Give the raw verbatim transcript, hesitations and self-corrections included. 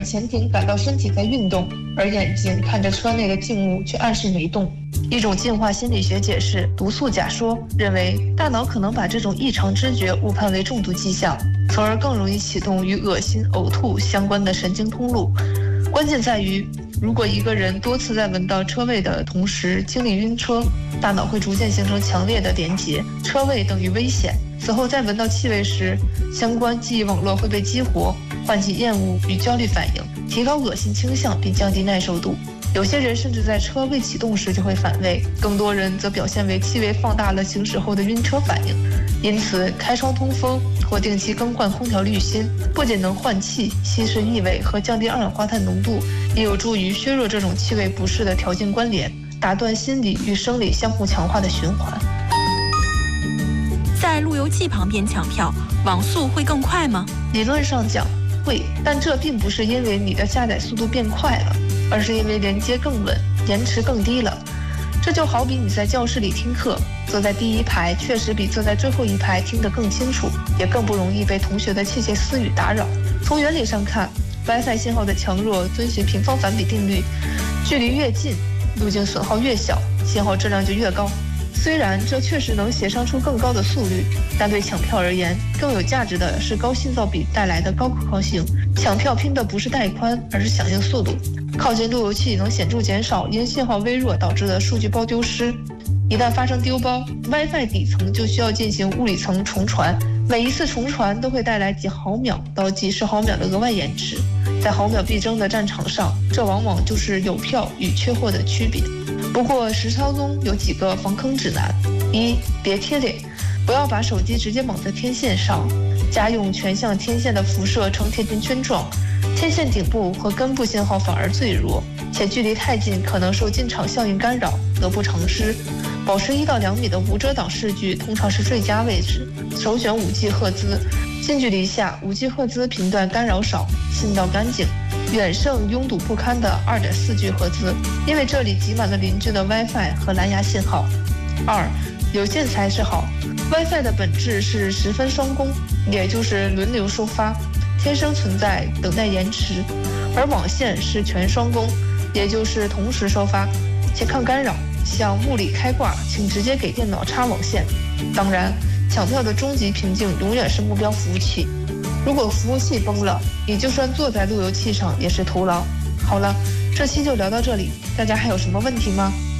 前庭感到身体在运动，而眼睛看着车内的静物却暗示没动。一种进化心理学解释毒素假说，认为大脑可能把这种异常知觉误判为中毒迹象，从而更容易启动与恶心、呕吐相关的神经通路。关键在于，如果一个人多次在闻到车味的同时经历晕车，大脑会逐渐形成强烈的连结，车味等于危险。此后再闻到气味时，相关记忆网络会被激活，唤起厌恶与焦虑反应，提高恶心倾向并降低耐受度。有些人甚至在车未启动时就会反胃，更多人则表现为气味放大了行驶后的晕车反应。因此，开窗通风或定期更换空调滤芯，不仅能换气、稀释异味和降低二氧化碳浓度，也有助于削弱这种气味不适的条件关联，打断心理与生理相互强化的循环。 在路由器旁边抢票，网速会更快吗？ 理论上讲会，但这并不是因为你的下载速度变快了，而是因为连接更稳，延迟更低了。这就好比你在教室里听课，坐在第一排确实比坐在最后一排听得更清楚，也更不容易被同学的窃窃私语打扰。从原理上看， WiFi 信号的强弱遵循平方反比定律，距离越近，路径损耗越小，信号质量就越高。虽然这确实能协商出更高的速率，但对抢票而言，更有价值的是高信噪比带来的高可靠性。抢票拼的不是带宽，而是响应速度。靠近路由器能显著减少因信号微弱导致的数据包丢失。一旦发生丢包， WiFi 底层就需要进行物理层重传，每一次重传都会带来几毫秒到几十毫秒的额外延迟。在毫秒必争的战场上，这往往就是有票与缺货的区别。不过实操中有几个防坑指南：一、别贴脸，不要把手机直接绑在天线上，家用全向天线的辐射呈贴近圈状，天线顶部和根部信号反而最弱，且距离太近可能受进场效应干扰，得不偿失。保持一到两米的无遮挡视距通常是最佳位置，首选 五 G 赫兹。近距离下 五 G 赫兹频段干扰少，信道干净，远胜拥堵不堪的 二点四 G 赫兹，因为这里挤满了邻居的 WiFi 和蓝牙信号。二、有线才是好。 WiFi 的本质是十分双工，也就是轮流收发，天生存在等待延迟，而网线是全双工，也就是同时收发，且抗干扰。像物理开挂，请直接给电脑插网线。当然，抢票的终极瓶颈永远是目标服务器，如果服务器崩了，你就算坐在路由器上也是徒劳。好了，这期就聊到这里，大家还有什么问题吗？